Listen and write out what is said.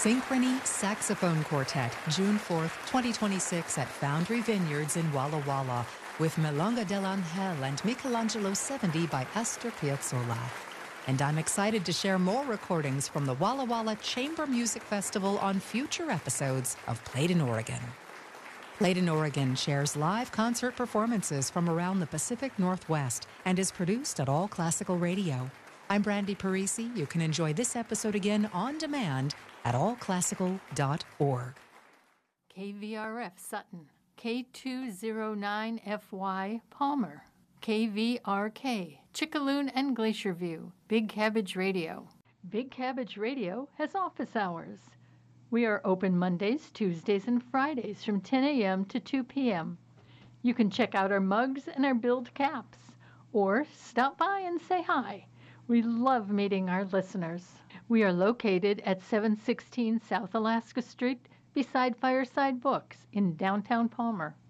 Synchrony Saxophone Quartet, June 4th, 2026 at Foundry Vineyards in Walla Walla with Milonga dell'Angel and Michelangelo 70 by Astor Piazzolla. And I'm excited to share more recordings from the Walla Walla Chamber Music Festival on future episodes of Played in Oregon. Played in Oregon shares live concert performances from around the Pacific Northwest and is produced at All Classical Radio. I'm Brandy Parisi. You can enjoy this episode again on demand at allclassical.org. KVRF Sutton, K209FY Palmer, KVRK Chickaloon and Glacier View, Big Cabbage Radio. Big Cabbage Radio has office hours. We are open Mondays, Tuesdays, and Fridays from 10 a.m. to 2 p.m. You can check out our mugs and our billed caps, or stop by and say hi. We love meeting our listeners. We are located at 716 South Alaska Street beside Fireside Books in downtown Palmer.